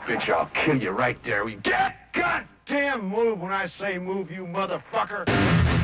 bitch, I'll kill you right there. We get goddamn move when I say move, you motherfucker.